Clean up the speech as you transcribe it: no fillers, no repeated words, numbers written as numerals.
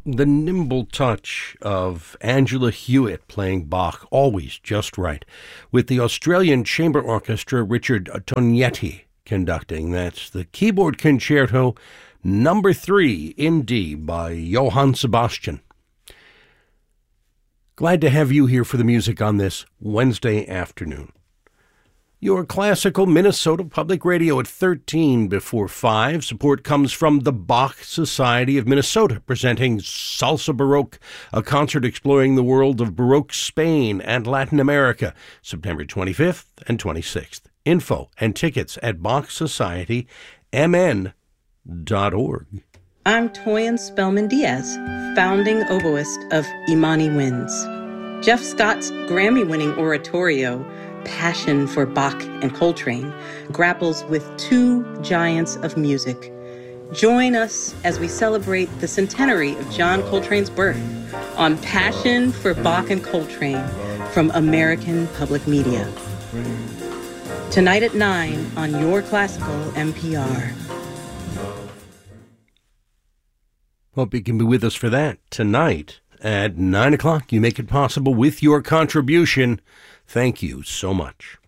The nimble touch of Angela Hewitt playing Bach, always just right, with the Australian Chamber Orchestra Richard Tognetti conducting. That's the Keyboard Concerto number 3 in D by Johann Sebastian. Glad to have you here for the music on this Wednesday afternoon. Your classical Minnesota Public Radio at 13 before 5. Support comes from the Bach Society of Minnesota, presenting Salsa Baroque, a concert exploring the world of Baroque Spain and Latin America, September 25th and 26th. Info and tickets at BachSocietyMN.org. I'm Toyin Spellman Diaz, founding oboist of Imani Winds. Jeff Scott's Grammy-winning oratorio, Passion for Bach and Coltrane, grapples with two giants of music. Join us as we celebrate the centenary of John Coltrane's birth on Passion for Bach and Coltrane from American Public Media. Tonight at 9 on Your Classical NPR. Hope you can be with us for that tonight at 9 o'clock. You make it possible with your contribution. Thank you so much.